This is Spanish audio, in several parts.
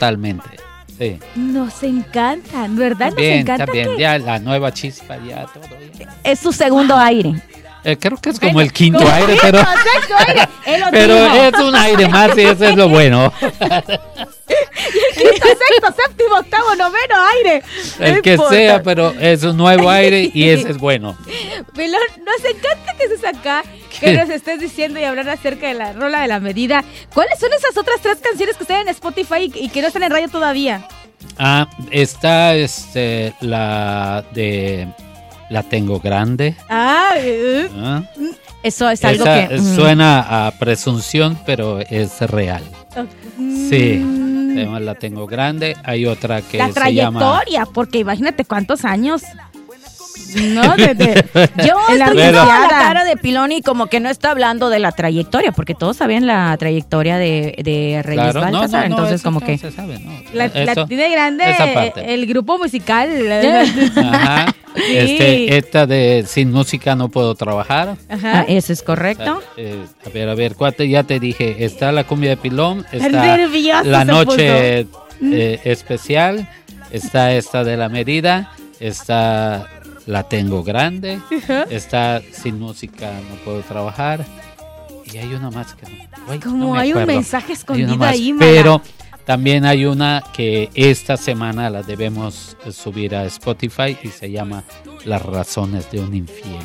totalmente. Sí. Nos encantan, ¿verdad? También, Nos encanta también, ya la nueva chispa, ya todo. Ya. Es su segundo aire. Creo que es como el quinto aire, pero Pero es un aire más y eso es lo bueno. Quinto, sexto, séptimo, octavo, noveno aire. El que sea, pero es un nuevo aire y ese es bueno. Pilón, nos encanta que estés acá, que nos estés diciendo y hablar acerca de la rola de la medida. ¿Cuáles son esas otras 3 canciones que están en Spotify y que no están en radio todavía? Está la de La Tengo Grande. Eso es algo que suena a presunción, pero es real. Sí. La Tengo Grande. Hay otra que la trayectoria, porque imagínate cuántos años. No, yo estoy viendo la cara de Pilón y como que no está hablando de la trayectoria, porque todos sabían la trayectoria de Reyes Baltasar, entonces como que se sabe, ¿no? La tiene grande el grupo musical. Ajá. Sí. Esta de Sin Música No Puedo Trabajar. Ajá. Eso es correcto. A ver, ¿cuál ya te dije? Está la cumbia de Pilón, está nervioso la noche especial, está esta de La Medida, está La Tengo Grande, está Sin Música No Puedo Trabajar y hay una más que no hay un mensaje escondido ahí, pero también hay una que esta semana la debemos subir a Spotify y se llama Las Razones de un Infiel.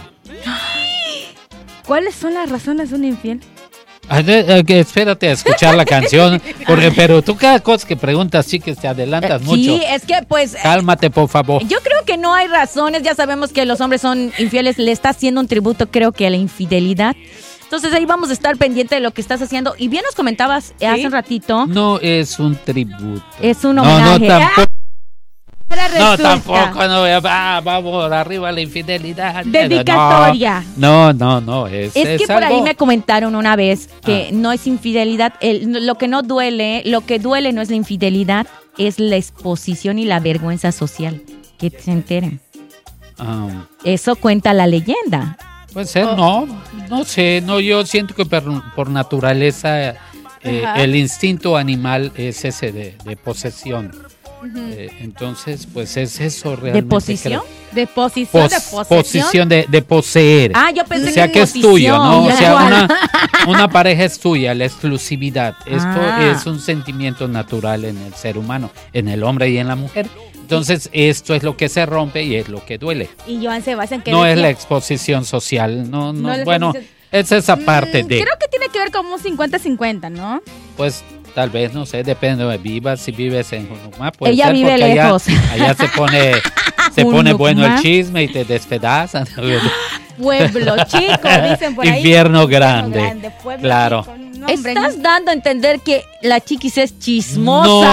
¿Cuáles son las razones de un infiel? Espérate a escuchar la canción, pero tú cada cosa que preguntas sí que te adelantas mucho. Sí, es que pues... Cálmate, por favor. Yo creo que no hay razones, ya sabemos que los hombres son infieles, le está haciendo un tributo creo que a la infidelidad. Entonces ahí vamos a estar pendiente de lo que estás haciendo. Y bien nos comentabas hace un ratito. No es un tributo. Es un homenaje. No, tampoco. No, tampoco, no, vamos arriba la infidelidad. Dedicatoria. No. Es que por algo... ahí me comentaron una vez que no es infidelidad. Lo que no duele, lo que duele no es la infidelidad, es la exposición y la vergüenza social. Que se enteren. Eso cuenta la leyenda. Puede ser, no sé, yo siento que por naturaleza el instinto animal es ese de posesión. Entonces, pues es eso realmente. ¿De posición? ¿De posesión? De poseer. Yo pensé que es tuyo, ¿no? O sea, una pareja es tuya, la exclusividad. Esto es un sentimiento natural en el ser humano, en el hombre y en la mujer. Entonces, esto es lo que se rompe y es lo que duele. Y Joan Sebastián, ¿qué no decía? Es la exposición social, no bueno, es esa parte de... Creo que tiene que ver como un 50-50, ¿no? Pues... Tal vez, no sé, depende de vivas. Si vives en Junucmá, puede ella ser vive lejos. Allá se pone bueno el chisme y te despedazan. Pueblo chico, dicen por ahí. Infierno grande, claro. Chico. No, estás dando a entender que la chiquis es chismosa.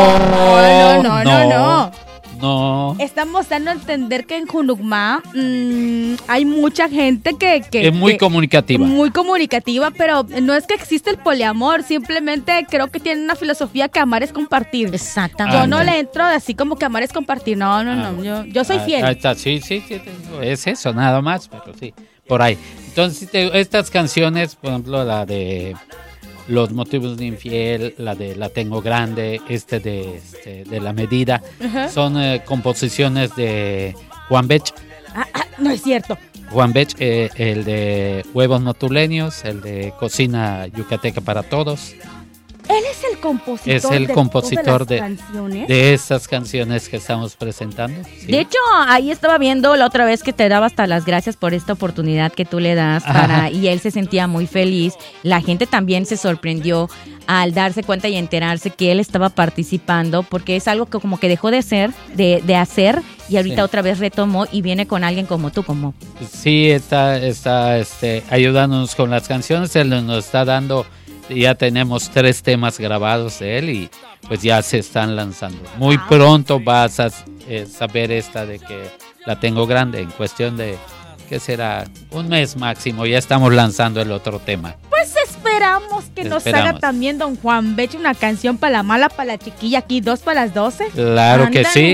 No. Estamos dando a entender que en Junucmá hay mucha gente que es muy comunicativa. Muy comunicativa, pero no es que existe el poliamor, simplemente creo que tienen una filosofía que amar es compartir. Exactamente. Yo no le entro así como que amar es compartir, no, yo soy fiel. Ahí está, sí, es eso, nada más, pero sí, por ahí. Entonces, estas canciones, por ejemplo, la de Los Motivos de Infiel, la de La Tengo Grande, de La Medida, son composiciones de Juan Bech. No es cierto. Juan Bech, el de Huevos Notuleños, el de Cocina Yucateca para Todos. Él es el compositor. Es el compositor de estas canciones que estamos presentando. Sí. De hecho, ahí estaba viendo la otra vez que te daba hasta las gracias por esta oportunidad que tú le das y él se sentía muy feliz. La gente también se sorprendió al darse cuenta y enterarse que él estaba participando, porque es algo que como que dejó de hacer y ahorita otra vez retomó y viene con alguien como tú, como. Sí, está ayudándonos con las canciones, él nos está dando. Ya tenemos 3 temas grabados de él y pues ya se están lanzando. Muy pronto vas a saber esta de que La Tengo Grande, en cuestión de, ¿qué será? Un mes máximo, ya estamos lanzando el otro tema. Pues esperamos que nos haga también don Juan Bech una canción para la mala, para la chiquilla, aquí 2 para las 12. Claro que sí.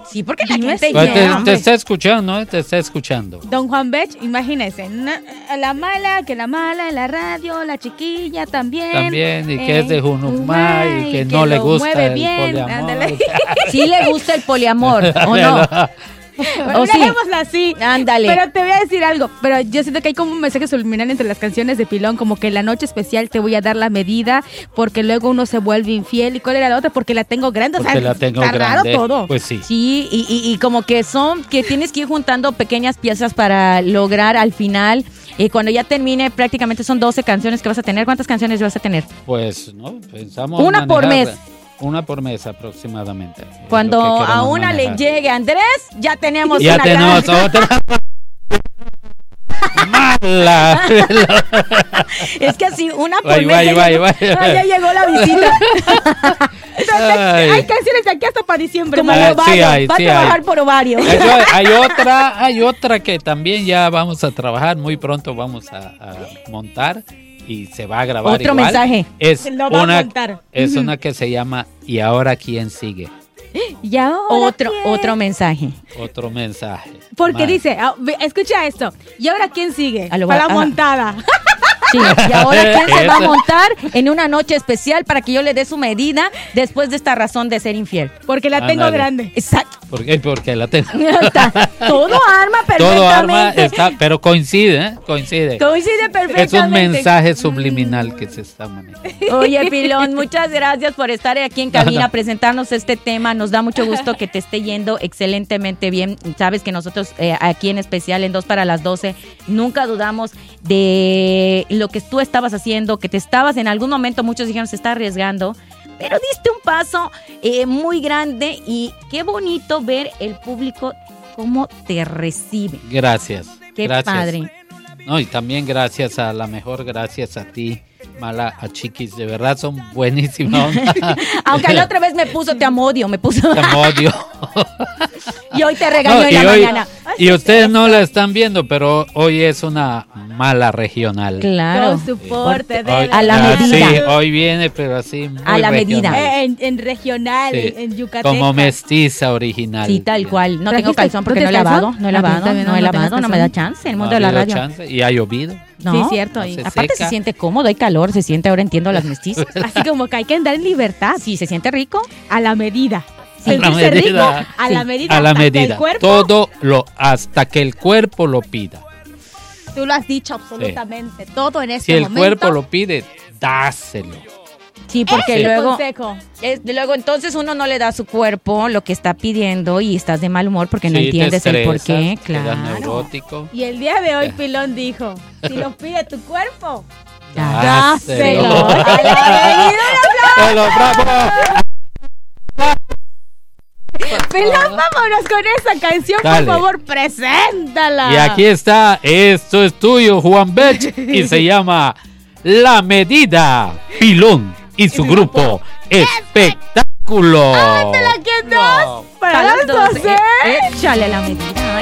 Sí, porque la Dime gente si Pues llama. te está escuchando, ¿no? Te está escuchando. Don Juan Bech, imagínese, la mala en la radio, la chiquilla también. También, y que es de Junumay, y que no le lo gusta mueve el bien, poliamor. ándale. Sí le gusta el poliamor, ¿o no? Bueno, ¿O sí? dejémoslo así. Ándale. Pero te voy a decir algo. Pero yo siento que hay como un mensaje subliminal entre las canciones de Pilón, como que en la noche especial te voy a dar la medida, porque luego uno se vuelve infiel. ¿Y cuál era la otra? Porque la tengo grande. Porque o sea, la tengo está raro grande. todo. Pues sí. Sí, y como que que tienes que ir juntando pequeñas piezas para lograr al final, cuando ya termine, prácticamente son 12 canciones que vas a tener. ¿Cuántas canciones vas a tener? Pues, ¿no? Pensamos Una por manejar mes. Una por mes aproximadamente. Es Cuando lo que a queremos una le manejar. llegue a Andrés, ya tenemos Ya una tenemos canción. otra. ¡Mala! Es que así, una por Vaya, mes. vaya, vaya. Ya llegó la visita. Entonces, Ay. hay canciones de aquí hasta para diciembre. Como Ah, Manuel. el ovario, sí hay, va sí a trabajar hay. por ovario. Hay otra que también ya vamos a trabajar. Muy pronto vamos a montar y se va a grabar. Otro igual. mensaje. Es Lo va a una, montar. es una que se llama ¿Y ahora quién sigue? Y ahora, Otro mensaje. Otro mensaje. Porque Más. dice, escucha esto. ¿Y ahora quién sigue? A lo Para la ajá. montada. Sí, y ahora quién se va a Eso. montar en una noche especial para que yo le dé su medida después de esta razón de ser infiel. Porque la tengo Ándale. grande. Exacto. ¿Por qué? Porque la tengo. Está. Todo arma perfectamente. Todo arma está, pero coincide, ¿eh? Coincide. Coincide perfectamente. Es un mensaje subliminal que se está manejando. Oye, Pilón, muchas gracias por estar aquí en cabina a presentarnos este tema. Nos da mucho gusto que te esté yendo excelentemente bien. Sabes que nosotros aquí en especial en 2 para las 12 nunca dudamos de lo que tú estabas haciendo, que te estabas en algún momento, muchos dijeron se está arriesgando, pero diste un paso muy grande y qué bonito ver el público cómo te recibe. Gracias. Qué gracias. padre. No, y también gracias a la mejor, gracias a ti, Mala, a Chiquis, de verdad son buenísimos. Aunque la otra vez me puso te amodio, me puso Te odio. y hoy te regañó No, en la mañana. y ustedes no la están viendo, pero hoy es una Mala regional. Claro. Con su porte de Hoy- A la medida. Sí, hoy viene, pero así muy A la medida. regional. en regional, Sí, en Yucatán. como mestiza original. Sí, tal cual. No tengo ¿Trajiste- calzón porque ¿no no he te lavado. calzón? No he Ah, lavado, está bien, no he no lavado, tengas no me da calzón. chance. El No mundo ha de la habido radio. chance, y ha llovido. No. Sí, cierto. No y se Aparte seca. se siente cómodo, hay calor, se siente, ahora entiendo las mestizas. así como que hay que andar en libertad. Sí, se siente rico. A la medida. A la Sentirse medida. rico, a Sí. la medida. A la hasta que medida. el cuerpo, Todo hasta que el cuerpo lo pida. tú lo has dicho absolutamente. Todo en este Si el momento. cuerpo lo pide, dáselo. Sí, porque Ese luego, consejo. luego entonces uno no le da a su cuerpo lo que está pidiendo y estás de mal humor porque no Sí, te entiendes el por qué. estresas, quedas Claro. neurótico. Y el día de hoy Pilón dijo, si lo pide tu cuerpo, Dáselo. dáselo. A la medida. Dáselo, bravo. Pilón, vámonos con esa canción, Dale. por favor, preséntala. Y aquí está, esto es tuyo, Juan Bech, y se llama La Medida, Pilón y su grupo Espectáculo. ¡Ándala, que dos! Wow. Para las 12. Échale la